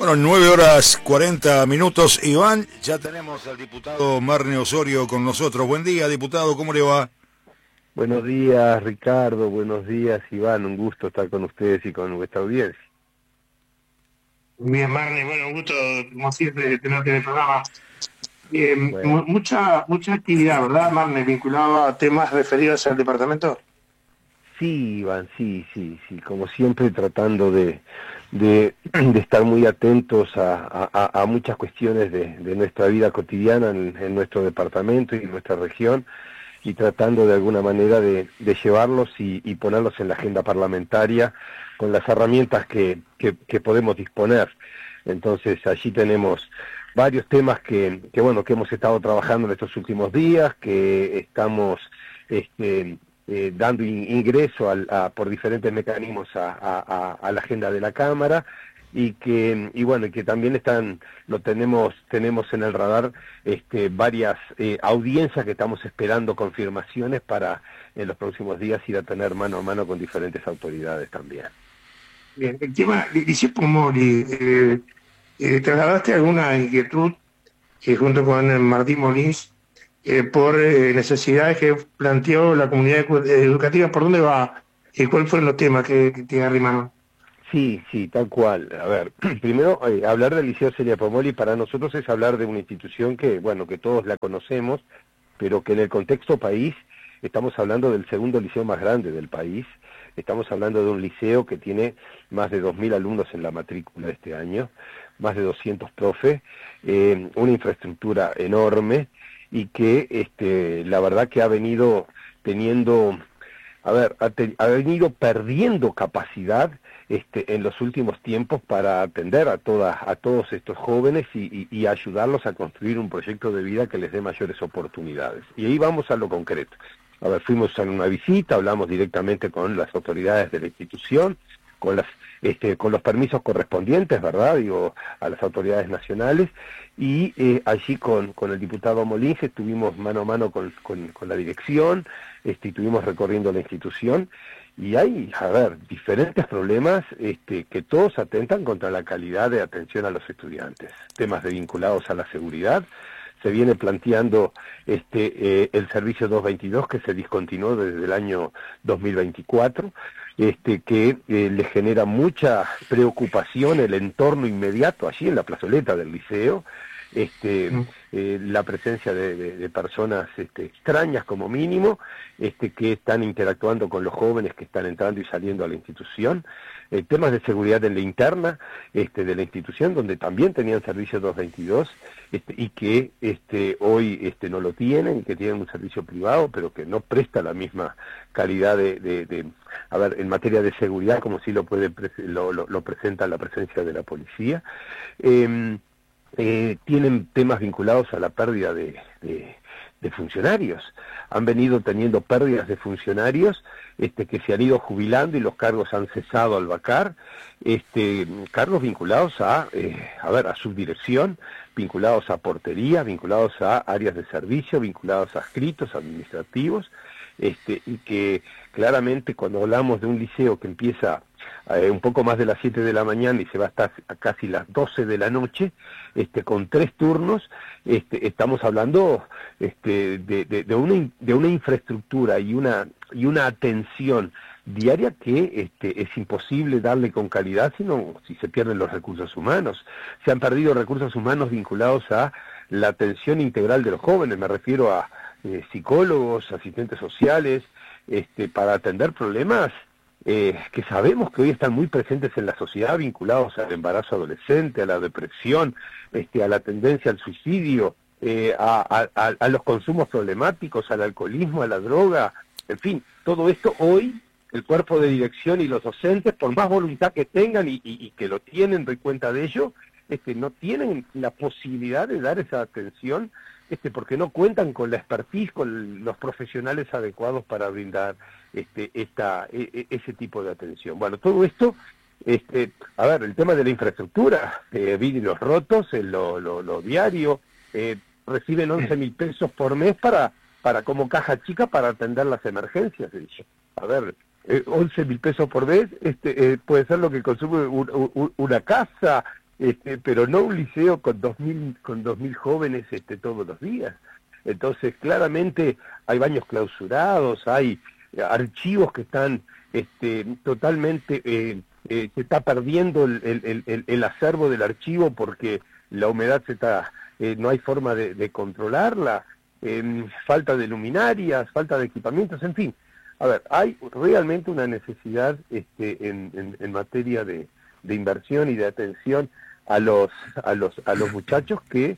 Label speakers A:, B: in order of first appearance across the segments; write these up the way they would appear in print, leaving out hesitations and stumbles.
A: Bueno, 9:40. Iván, ya tenemos al diputado Marne Osorio con nosotros. Buen día, diputado, ¿cómo le va?
B: Buenos días, Ricardo. Buenos días, Iván. Un gusto estar con ustedes y con nuestra audiencia.
C: Bien, Marne, bueno, un gusto, como siempre, tenerte en el programa.
B: Bueno,
C: Mucha actividad, ¿verdad, Marne, vinculada a temas referidos al departamento?
B: sí, Iván, sí. Como siempre, tratando de estar muy atentos a muchas cuestiones de nuestra vida cotidiana en nuestro departamento y en nuestra región, y tratando de alguna manera de llevarlos y ponerlos en la agenda parlamentaria con las herramientas que podemos disponer. Entonces allí tenemos varios temas que hemos estado trabajando en estos últimos días, que estamos dando ingreso por diferentes mecanismos a la agenda de la Cámara, y que también tenemos en el radar varias audiencias que estamos esperando confirmaciones para en los próximos días ir a tener mano a mano con diferentes autoridades también.
C: Bien, el tema de Liceo Pomori, ¿trasladaste alguna inquietud junto con Martín Molins por necesidades que planteó la comunidad educativa? ¿Por dónde va? ¿Cuáles fueron los temas que te arrimaron?
B: Sí, tal cual. A ver, primero, hablar del Liceo Celia Pomoli para nosotros es hablar de una institución que todos la conocemos, pero que en el contexto país estamos hablando del segundo liceo más grande del país. Estamos hablando de un liceo que tiene más de 2.000 alumnos en la matrícula de este año, más de 200 profes, una infraestructura enorme, y que la verdad que ha venido teniendo, ha venido perdiendo capacidad en los últimos tiempos para atender a todos estos jóvenes y ayudarlos a construir un proyecto de vida que les dé mayores oportunidades. Y ahí vamos a lo concreto. A ver, fuimos en una visita, hablamos directamente con las autoridades de la institución, con los permisos correspondientes, ¿verdad? A las autoridades nacionales, y allí con el diputado Molins estuvimos mano a mano con la dirección, estuvimos recorriendo la institución, y hay, diferentes problemas que todos atentan contra la calidad de atención a los estudiantes. Temas vinculados a la seguridad. Se viene planteando el servicio 222, que se discontinuó desde el año 2024, que le genera mucha preocupación el entorno inmediato, allí en la plazoleta del liceo, la presencia de personas extrañas como mínimo, que están interactuando con los jóvenes que están entrando y saliendo a la institución, temas de seguridad en la interna de la institución, donde también tenían servicio 222, y que hoy no lo tienen, y que tienen un servicio privado, pero que no presta la misma calidad en materia de seguridad como sí lo presenta la presencia de la policía. Tienen temas vinculados a la pérdida de funcionarios. Han venido teniendo pérdidas de funcionarios que se han ido jubilando, y los cargos han cesado al vacar, cargos vinculados a subdirección, vinculados a portería, vinculados a áreas de servicio, vinculados a adscritos administrativos, y que claramente cuando hablamos de un liceo que empieza un poco más de las 7 de la mañana y se va hasta casi las 12 de la noche, con 3 turnos, estamos hablando de una infraestructura y una atención diaria que es imposible darle con calidad si se pierden los recursos humanos. Se han perdido recursos humanos vinculados a la atención integral de los jóvenes, me refiero a psicólogos, asistentes sociales, para atender problemas que sabemos que hoy están muy presentes en la sociedad, vinculados al embarazo adolescente, a la depresión, a la tendencia al suicidio, a los consumos problemáticos, al alcoholismo, a la droga, en fin, todo esto hoy el cuerpo de dirección y los docentes, por más voluntad que tengan y que lo tienen, doy cuenta de ello, no tienen la posibilidad de dar esa atención, porque no cuentan con la expertise, con los profesionales adecuados para brindar ese tipo de atención. Bueno, todo esto, el tema de la infraestructura, vidrios rotos, lo diario, reciben 11.000 pesos por mes para como caja chica para atender las emergencias. 11.000 pesos por mes, puede ser lo que consume una casa, pero no un liceo con 2000 jóvenes todos los días. Entonces, claramente hay baños clausurados, hay archivos que están totalmente, se está perdiendo el acervo del archivo porque la humedad no hay forma de controlarla, falta de luminarias, falta de equipamientos, en fin. A ver, hay realmente una necesidad en materia de inversión y de atención a los muchachos que,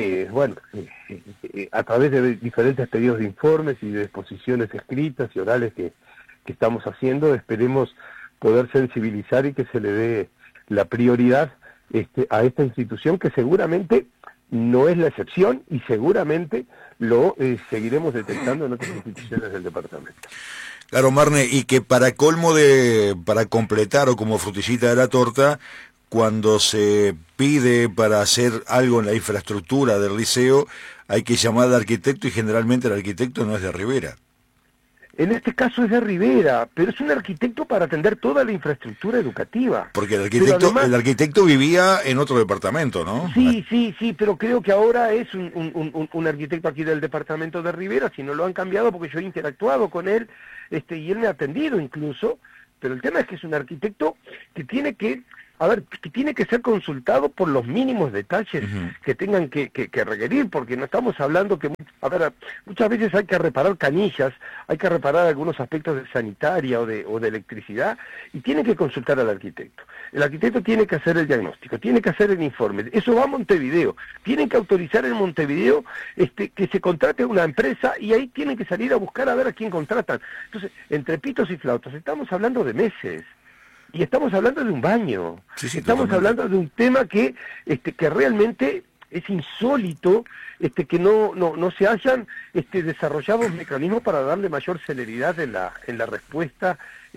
B: a través de diferentes pedidos de informes y de exposiciones escritas y orales que estamos haciendo, esperemos poder sensibilizar y que se le dé la prioridad a esta institución que seguramente no es la excepción y seguramente lo seguiremos detectando en otras instituciones del departamento.
A: Claro, Marne, y que para completar o como frutillita de la torta, cuando se pide para hacer algo en la infraestructura del liceo, hay que llamar al arquitecto y generalmente el arquitecto no es de Rivera.
B: En este caso es de Rivera, pero es un arquitecto para atender toda la infraestructura educativa.
A: Porque el arquitecto vivía en otro departamento, ¿no?
B: Sí, pero creo que ahora es un arquitecto aquí del departamento de Rivera, si no lo han cambiado porque yo he interactuado con él, y él me ha atendido incluso, pero el tema es que es un arquitecto que tiene que ser consultado por los mínimos detalles que tengan que requerir, porque no estamos hablando que, muchas veces hay que reparar canillas, hay que reparar algunos aspectos de sanitaria o de electricidad, y tiene que consultar al arquitecto. El arquitecto tiene que hacer el diagnóstico, tiene que hacer el informe, eso va a Montevideo, tienen que autorizar en Montevideo que se contrate una empresa, y ahí tienen que salir a buscar a ver a quién contratan. Entonces, entre pitos y flautas, estamos hablando de meses. Y estamos hablando de un baño, estamos hablando de un tema que realmente es insólito, que no se hayan desarrollado mecanismos para darle mayor celeridad en la respuesta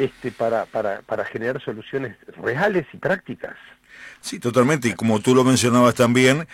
B: para generar soluciones reales y prácticas.
A: Sí, totalmente, y como tú lo mencionabas también,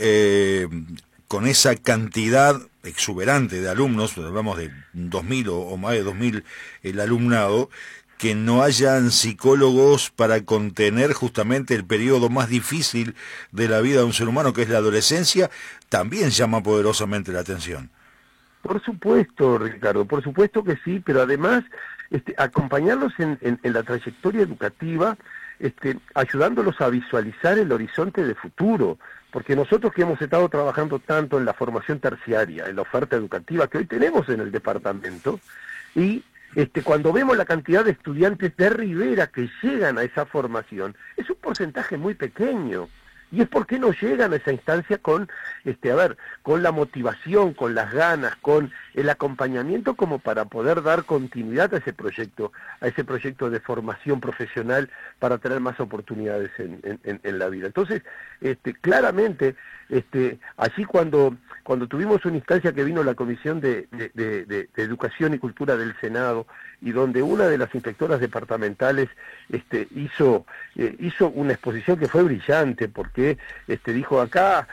A: con esa cantidad exuberante de alumnos, hablamos de 2.000 o más de 2.000 el alumnado, que no hayan psicólogos para contener justamente el periodo más difícil de la vida de un ser humano, que es la adolescencia, también llama poderosamente la atención.
B: Por supuesto, Ricardo, por supuesto que sí, pero además acompañarlos en la trayectoria educativa, ayudándolos a visualizar el horizonte de futuro, porque nosotros que hemos estado trabajando tanto en la formación terciaria, en la oferta educativa que hoy tenemos en el departamento, y cuando vemos la cantidad de estudiantes de Rivera que llegan a esa formación, es un porcentaje muy pequeño. Y es porque no llegan a esa instancia con la motivación, con las ganas, con el acompañamiento como para poder dar continuidad a ese proyecto de formación profesional para tener más oportunidades en la vida. Entonces, claramente, allí cuando tuvimos una instancia que vino la Comisión de Educación y Cultura del Senado, y donde una de las inspectoras departamentales hizo una exposición que fue brillante, porque dijo acá,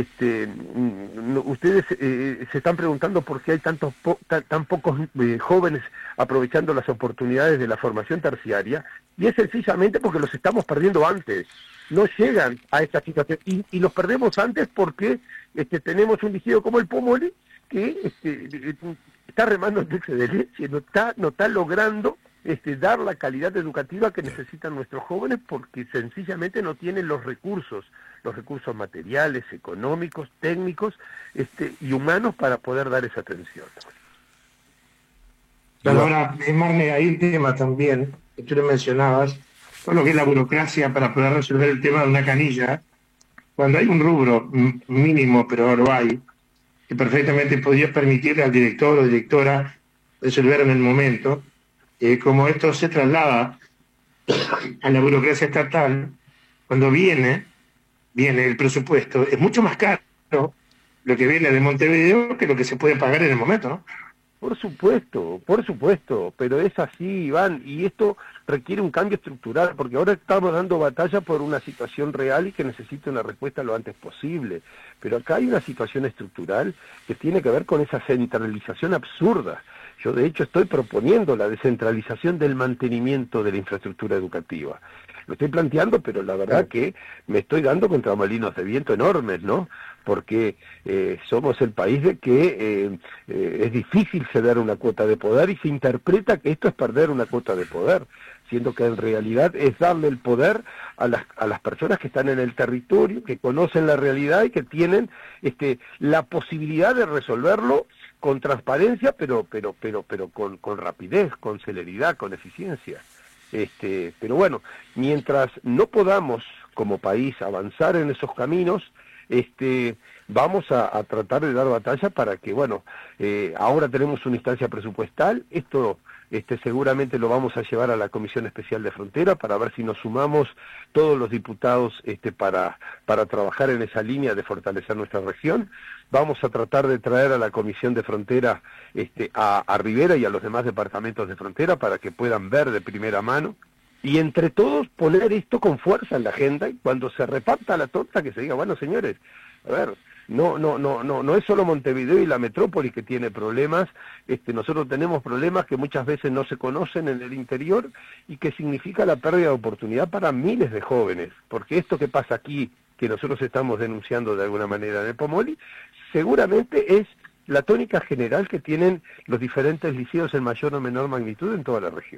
B: ustedes se están preguntando por qué hay tan pocos jóvenes aprovechando las oportunidades de la formación terciaria, y es sencillamente porque los estamos perdiendo antes. No llegan a esta situación, y los perdemos antes porque tenemos un liceo como el Pomoli que está remando en dulce de leche, no está logrando dar la calidad educativa que necesitan nuestros jóvenes, porque sencillamente no tienen los recursos materiales, económicos, técnicos y humanos para poder dar esa atención.
C: Ahora, Marne, hay un tema también, que tú le mencionabas, todo lo que es la burocracia para poder resolver el tema de una canilla, cuando hay un rubro mínimo, pero lo hay, que perfectamente podría permitirle al director o directora resolver en el momento, como esto se traslada a la burocracia estatal, cuando viene el presupuesto, es mucho más caro lo que viene de Montevideo que lo que se puede pagar en el momento, ¿no?
B: Por supuesto, pero es así, Iván, y esto requiere un cambio estructural, porque ahora estamos dando batalla por una situación real y que necesita una respuesta lo antes posible, pero acá hay una situación estructural que tiene que ver con esa centralización absurda. Yo de hecho estoy proponiendo la descentralización del mantenimiento de la infraestructura educativa. lo estoy planteando, pero la verdad que me estoy dando contra molinos de viento enormes, ¿no? Porque somos el país de que es difícil ceder una cuota de poder y se interpreta que esto es perder una cuota de poder, siendo que en realidad es darle el poder a las personas que están en el territorio, que conocen la realidad y que tienen la posibilidad de resolverlo con transparencia, pero con rapidez, con celeridad, con eficiencia. Pero bueno, mientras no podamos como país avanzar en esos caminos, vamos a tratar de dar batalla para que, bueno, ahora tenemos una instancia presupuestal, esto seguramente lo vamos a llevar a la Comisión Especial de Frontera para ver si nos sumamos todos los diputados para trabajar en esa línea de fortalecer nuestra región. Vamos a tratar de traer a la Comisión de Frontera a Rivera y a los demás departamentos de frontera para que puedan ver de primera mano y entre todos poner esto con fuerza en la agenda, y cuando se reparta la torta que se diga, bueno, señores, a ver, no es solo Montevideo y la metrópoli que tiene problemas, nosotros tenemos problemas que muchas veces no se conocen en el interior y que significa la pérdida de oportunidad para miles de jóvenes, porque esto que pasa aquí, que nosotros estamos denunciando de alguna manera en el Pomoli, seguramente es la tónica general que tienen los diferentes liceos en mayor o menor magnitud en toda la región.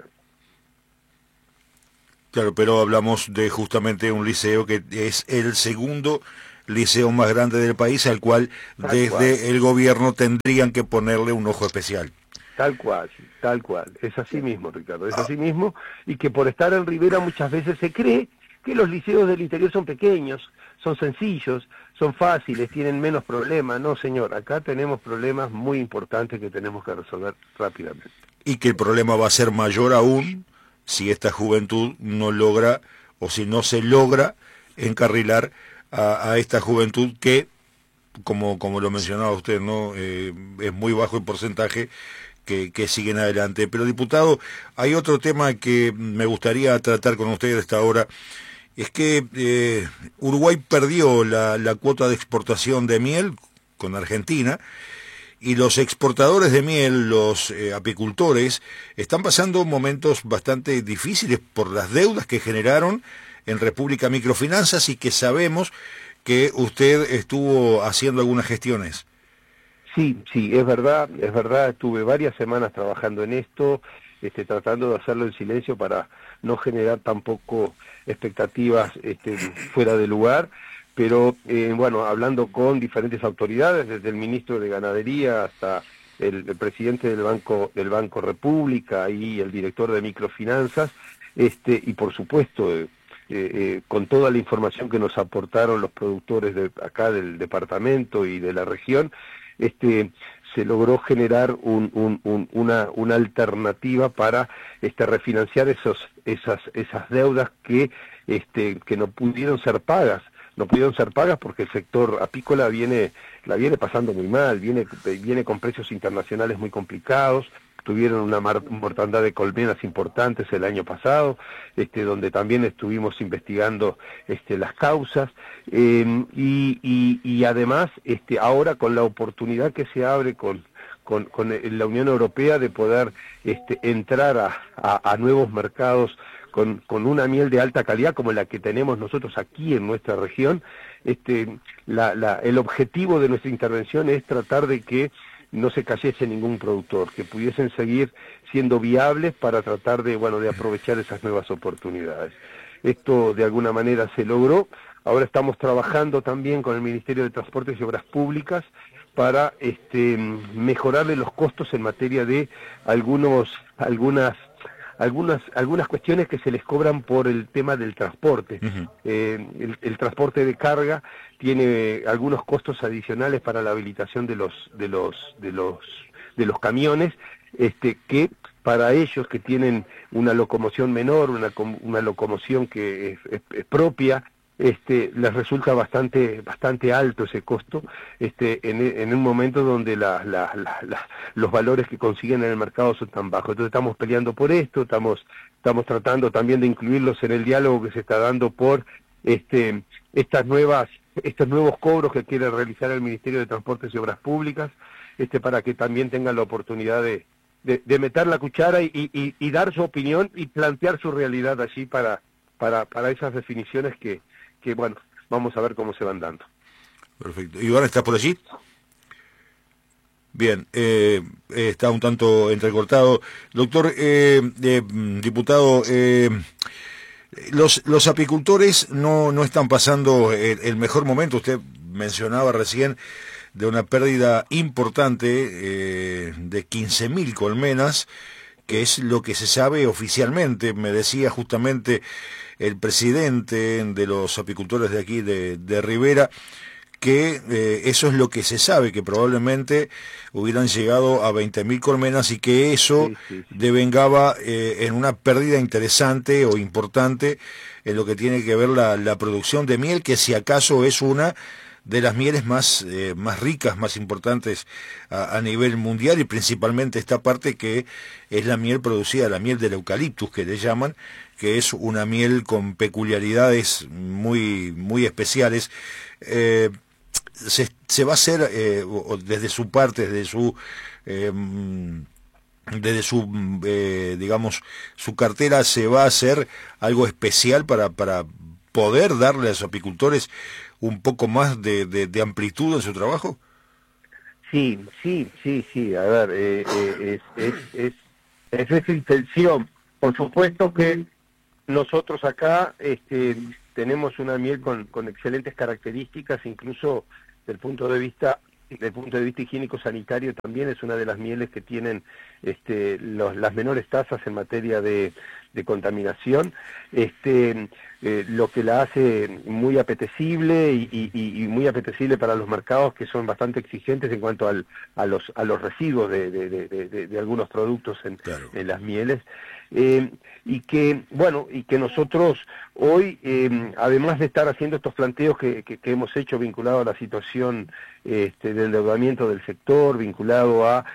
A: Claro, pero hablamos de justamente un liceo que es el segundo liceo más grande del país, al cual desde el gobierno tendrían que ponerle un ojo especial.
B: Tal cual, es así mismo, Ricardo, es así mismo, y que por estar en Rivera muchas veces se cree que los liceos del interior son pequeños, son sencillos, son fáciles, tienen menos problemas. No, señor, acá tenemos problemas muy importantes que tenemos que resolver rápidamente.
A: Y que el problema va a ser mayor aún si esta juventud no logra, o si no se logra encarrilar a esta juventud que, como lo mencionaba usted, no es muy bajo el porcentaje que siguen adelante. Pero, diputado, hay otro tema que me gustaría tratar con usted a esta hora. Es que Uruguay perdió la cuota de exportación de miel con Argentina, y los exportadores de miel, los apicultores, están pasando momentos bastante difíciles por las deudas que generaron en República Microfinanzas, y que sabemos que usted estuvo haciendo algunas gestiones.
B: Sí, es verdad, estuve varias semanas trabajando en esto, tratando de hacerlo en silencio para no generar tampoco expectativas fuera de lugar, pero bueno, hablando con diferentes autoridades, desde el ministro de Ganadería hasta el presidente del Banco República y el director de Microfinanzas, y por supuesto con toda la información que nos aportaron los productores de acá del departamento y de la región, se logró generar una alternativa para refinanciar esas deudas que no pudieron ser pagas. No pudieron ser pagas porque el sector apícola la viene pasando muy mal, viene con precios internacionales muy complicados. Tuvieron una mortandad de colmenas importantes el año pasado, donde también estuvimos investigando las causas, y además ahora con la oportunidad que se abre con la Unión Europea de poder entrar a nuevos mercados con una miel de alta calidad como la que tenemos nosotros aquí en nuestra región, el objetivo de nuestra intervención es tratar de que no se cayese ningún productor, que pudiesen seguir siendo viables para tratar de aprovechar esas nuevas oportunidades. Esto de alguna manera se logró. Ahora estamos trabajando también con el Ministerio de Transportes y Obras Públicas para mejorarle los costos en materia de algunas cuestiones que se les cobran por el tema del transporte.
A: Uh-huh.
B: El transporte de carga tiene algunos costos adicionales para la habilitación de los camiones, que para ellos que tienen una locomoción menor, una locomoción que es propia, les resulta bastante alto ese costo, en un momento donde los valores que consiguen en el mercado son tan bajos. Entonces estamos peleando por esto, estamos tratando también de incluirlos en el diálogo que se está dando por estos nuevos cobros que quiere realizar el Ministerio de Transportes y Obras Públicas, para que también tengan la oportunidad de meter la cuchara y dar su opinión y plantear su realidad allí para para esas definiciones que bueno, vamos a ver cómo se van dando.
A: Perfecto. Iván, ¿estás por allí? Bien, está un tanto entrecortado. Doctor, diputado, los apicultores no están pasando el mejor momento. Usted mencionaba recién de una pérdida importante de 15.000 colmenas, que es lo que se sabe oficialmente. Me decía justamente el presidente de los apicultores de aquí, de Rivera, que eso es lo que se sabe, que probablemente hubieran llegado a 20.000 colmenas y que eso
B: Sí.
A: devengaba en una pérdida interesante o importante en lo que tiene que ver la producción de miel, que si acaso es una de las mieles más ricas, más importantes a nivel mundial, y principalmente esta parte que es la miel producida, la miel del eucaliptus que le llaman, que es una miel con peculiaridades muy especiales. Se va a hacer desde su parte, digamos, su cartera, se va a hacer algo especial para poder darle a los apicultores un poco más de amplitud en su trabajo.
B: Sí. A ver, es esa intención. Por supuesto que nosotros acá tenemos una miel con excelentes características, incluso del punto de vista higiénico-sanitario también es una de las mieles que tienen las menores tasas en materia de contaminación, lo que la hace muy apetecible y muy apetecible para los mercados que son bastante exigentes en cuanto a los residuos de algunos productos
A: Claro.
B: en las mieles. Y que nosotros hoy, además de estar haciendo estos planteos que hemos hecho vinculados a la situación del endeudamiento del sector, vinculado a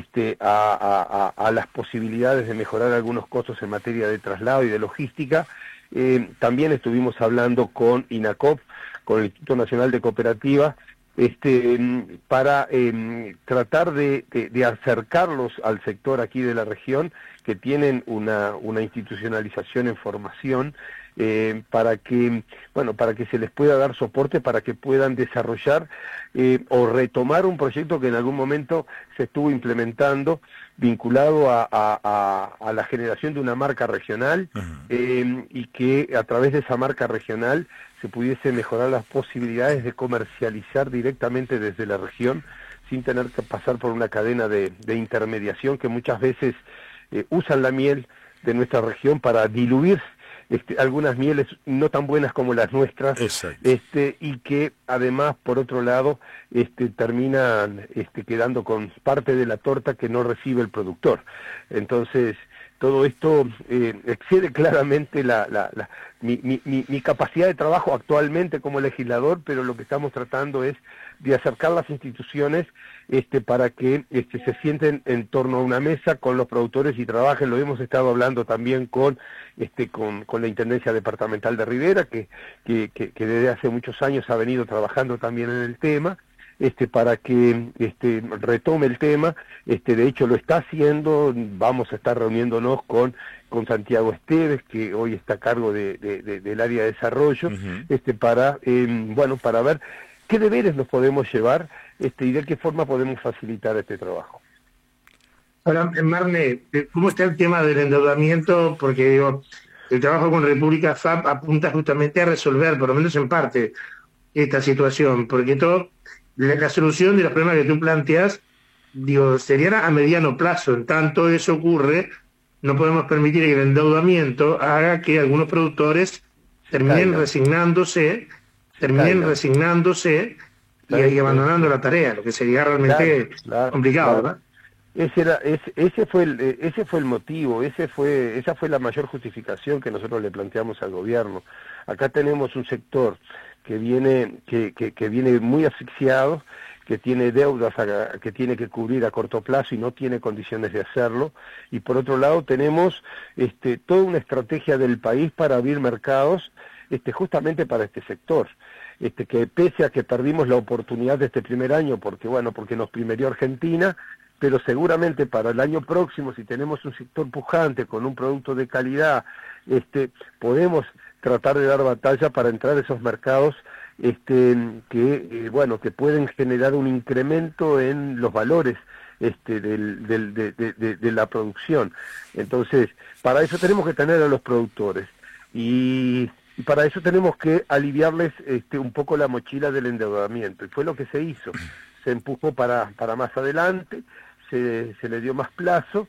B: las posibilidades de mejorar algunos costos en materia de traslado y de logística, también estuvimos hablando con INACOP, con el Instituto Nacional de Cooperativas, para tratar de acercarlos al sector aquí de la región, que tienen una institucionalización en formación, para que se les pueda dar soporte para que puedan desarrollar o retomar un proyecto que en algún momento se estuvo implementando vinculado a la generación de una marca regional, y que a través de esa marca regional se pudiese mejorar las posibilidades de comercializar directamente desde la región sin tener que pasar por una cadena de intermediación que muchas veces usan la miel de nuestra región para diluir algunas mieles no tan buenas como las nuestras.
A: Exacto.
B: Y que además, por otro lado, terminan quedando con parte de la torta que no recibe el productor. Entonces, todo esto excede claramente mi capacidad de trabajo actualmente como legislador, pero lo que estamos tratando es de acercar las instituciones para que se sienten en torno a una mesa con los productores y trabajen. Lo hemos estado hablando también con la Intendencia Departamental de Rivera, que desde hace muchos años ha venido trabajando también en el tema, para que retome el tema. De hecho lo está haciendo. Vamos a estar reuniéndonos con Santiago Esteves, que hoy está a cargo del área de desarrollo, para ver qué deberes nos podemos llevar y de qué forma podemos facilitar este trabajo.
C: Ahora, Marne, ¿cómo está el tema del endeudamiento? Porque digo, el trabajo con República FAP apunta justamente a resolver, por lo menos en parte, esta situación, porque la solución de los problemas que tú planteas, sería a mediano plazo. En tanto eso ocurre, no podemos permitir que el endeudamiento haga que algunos productores terminen resignándose y abandonando la tarea, lo que sería realmente complicado, ¿verdad?
B: Ese fue el motivo, esa fue la mayor justificación que nosotros le planteamos al gobierno. Acá tenemos un sector que viene muy asfixiado, que tiene deudas que tiene que cubrir a corto plazo y no tiene condiciones de hacerlo, y por otro lado tenemos toda una estrategia del país para abrir mercados justamente para este sector. Que pese a que perdimos la oportunidad de este primer año, porque nos primerió Argentina, pero seguramente para el año próximo, si tenemos un sector pujante con un producto de calidad, podemos tratar de dar batalla para entrar a esos mercados que pueden generar un incremento en los valores de la producción. Entonces, para eso tenemos que tener a los productores y para eso tenemos que aliviarles un poco la mochila del endeudamiento, y fue lo que se hizo. Se empujó para más adelante, se le dio más plazo,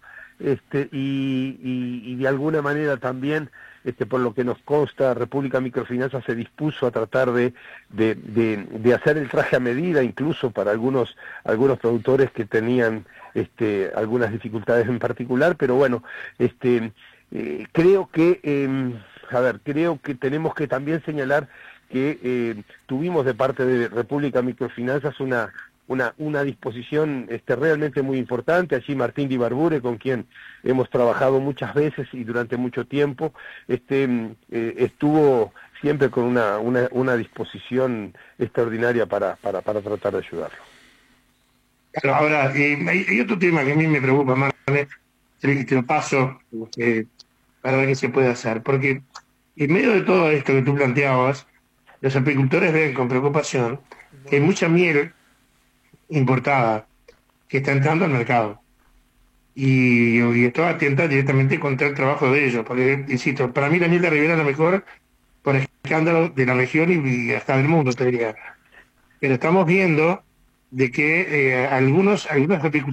B: y de alguna manera también, por lo que nos consta, República Microfinanzas se dispuso a tratar de hacer el traje a medida, incluso para algunos productores que tenían algunas dificultades en particular, pero bueno, creo que creo que tenemos que también señalar que tuvimos de parte de República Microfinanzas una disposición realmente muy importante. Allí Martín Di Barbure, con quien hemos trabajado muchas veces y durante mucho tiempo, estuvo siempre con una disposición extraordinaria para tratar de ayudarlo.
C: Claro, ahora, hay otro tema que a mí me preocupa más, te lo paso para ver qué se puede hacer, porque en medio de todo esto que tú planteabas, los apicultores ven con preocupación que hay mucha miel importada que está entrando al mercado, y esto atenta directamente contra el trabajo de ellos, porque, insisto, para mí la miel de Ribera es la mejor por escándalo de la región y hasta del mundo, te diría. Pero estamos viendo de que algunos apicultores